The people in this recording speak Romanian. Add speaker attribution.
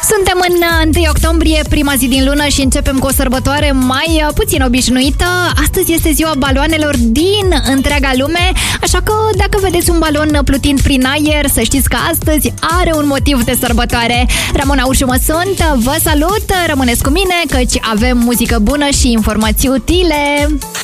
Speaker 1: Suntem în 1 octombrie, prima zi din lună și începem cu o sărbătoare mai puțin obișnuită. Astăzi este ziua baloanelor din întreaga lume, așa că dacă vedeți un balon plutind prin aer, să știți că astăzi are un motiv de sărbătoare. Ramona Ursu mă sunt, vă salut, rămâneți cu mine căci avem muzică bună și informații utile.